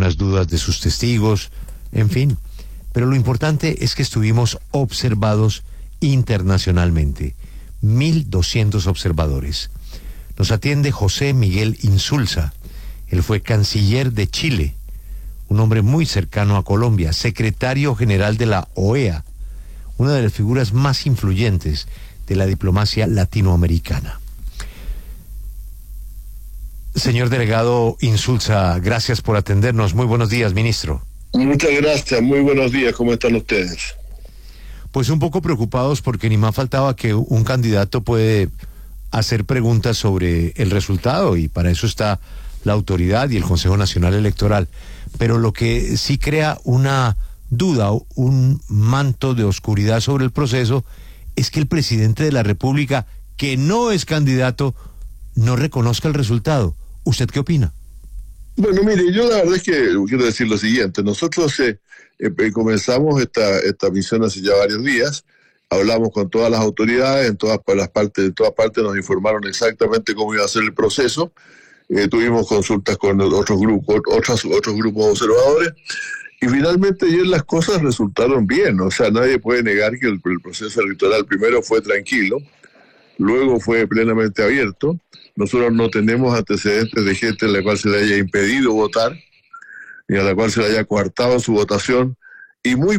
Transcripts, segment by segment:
algunas dudas de sus testigos, en fin. Pero lo importante es que estuvimos observados internacionalmente. 1.200 observadores. Nos atiende José Miguel Insulza. Él fue canciller de Chile, un hombre muy cercano a Colombia, secretario general de la OEA, una de las figuras más influyentes de la diplomacia latinoamericana. Señor delegado Insulza, gracias por atendernos. Muy buenos días, ministro. Muchas gracias, muy buenos días, ¿cómo están ustedes? Pues un poco preocupados porque ni más faltaba que un candidato puede hacer preguntas sobre el resultado y para eso está la autoridad y el Consejo Nacional Electoral. Pero lo que sí crea una duda, un manto de oscuridad sobre el proceso, es que el presidente de la República, que no es candidato, no reconozca el resultado. ¿Usted qué opina? Bueno, mire, yo la verdad es que quiero decir lo siguiente. Nosotros comenzamos esta misión hace ya varios días. Hablamos con todas las autoridades, de todas partes nos informaron exactamente cómo iba a ser el proceso. Tuvimos consultas con otros grupos observadores. Y finalmente ayer las cosas resultaron bien. O sea, nadie puede negar que el proceso electoral primero fue tranquilo, luego fue plenamente abierto. Nosotros no tenemos antecedentes de gente a la cual se le haya impedido votar, ni a la cual se le haya coartado su votación, y hubo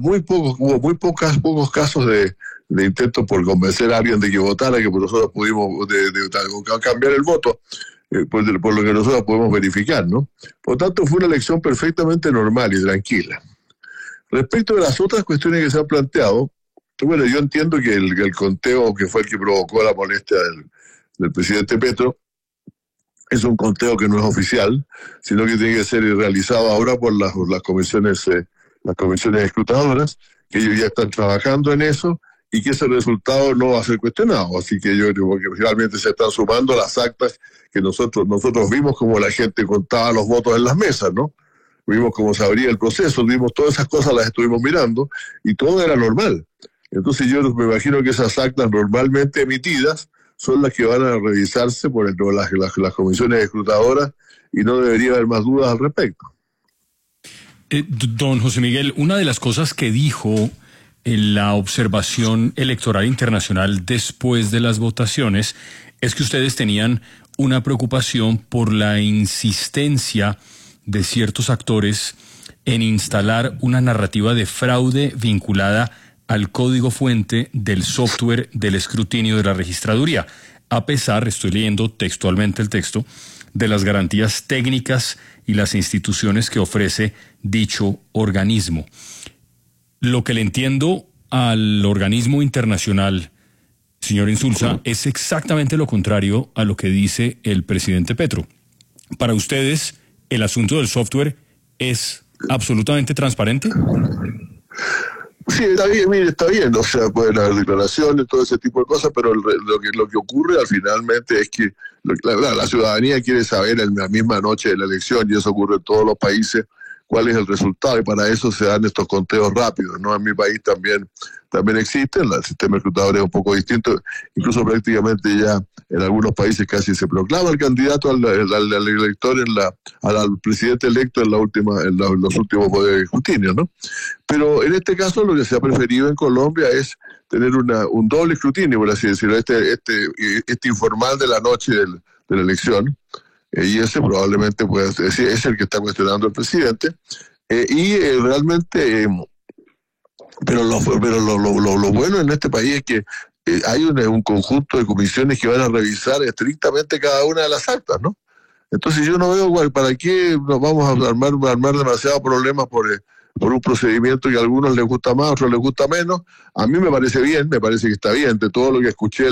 pocos casos de intentos por convencer a alguien de que votara, que nosotros pudimos de cambiar el voto, por lo que nosotros podemos verificar, ¿no? Por tanto, fue una elección perfectamente normal y tranquila. Respecto de las otras cuestiones que se han planteado, bueno, yo entiendo que el conteo que fue el que provocó la molestia del presidente Petro es un conteo que no es oficial, sino que tiene que ser realizado ahora por las comisiones escrutadoras, que ellos ya están trabajando en eso y que ese resultado no va a ser cuestionado. Así que yo creo que realmente se están sumando las actas que nosotros vimos como la gente contaba los votos en las mesas, ¿no? Vimos cómo se abría el proceso, vimos todas esas cosas, las estuvimos mirando y todo era normal. Entonces yo me imagino que esas actas normalmente emitidas son las que van a revisarse por las comisiones escrutadoras y no debería haber más dudas al respecto. Don José Miguel, una de las cosas que dijo en la observación electoral internacional después de las votaciones es que ustedes tenían una preocupación por la insistencia de ciertos actores en instalar una narrativa de fraude vinculada al código fuente del software del escrutinio de la registraduría, a pesar, estoy leyendo textualmente el texto, de las garantías técnicas y las instituciones que ofrece dicho organismo. Lo que le entiendo al organismo internacional, señor Insulza, es exactamente lo contrario a lo que dice el presidente Petro. Para ustedes, ¿el asunto del software es absolutamente transparente? Sí, está bien, mire, está bien, o sea, pueden haber declaraciones, todo ese tipo de cosas, pero lo que ocurre al finalmente es que la ciudadanía quiere saber en la misma noche de la elección, y eso ocurre en todos los países, cuál es el resultado, y para eso se dan estos conteos rápidos, ¿no? En mi país también existen, el sistema escrutador es un poco distinto, incluso prácticamente ya en algunos países casi se proclama el candidato al elector, al presidente electo en los últimos poderes escrutinios, ¿no? Pero en este caso lo que se ha preferido en Colombia es tener un doble escrutinio, por así decirlo, este informal de la noche de la elección, y ese probablemente es el que está cuestionando el presidente, realmente, pero lo bueno en este país es que hay un conjunto de comisiones que van a revisar estrictamente cada una de las actas, ¿no? Entonces yo no veo para qué nos vamos a armar demasiados problemas por un procedimiento que a algunos les gusta más, a otros les gusta menos. A mí me parece bien, me parece que está bien, de todo lo que escuché en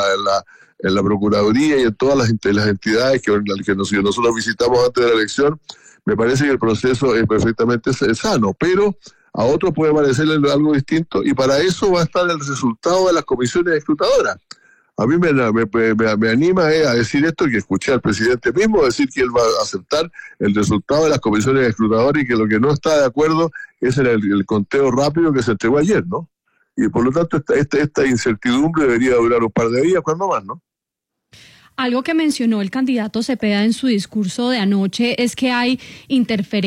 la Procuraduría y en todas las entidades que nosotros visitamos antes de la elección, me parece que el proceso es perfectamente sano, pero a otros puede parecerle algo distinto y para eso va a estar el resultado de las comisiones escrutadoras. A mí me anima a decir esto, que escuché al presidente mismo decir que él va a aceptar el resultado de las comisiones escrutadoras y que lo que no está de acuerdo es el conteo rápido que se entregó ayer, ¿no? Y por lo tanto esta incertidumbre debería durar un par de días, cuando más, ¿no? Algo que mencionó el candidato Cepeda en su discurso de anoche es que hay interferencia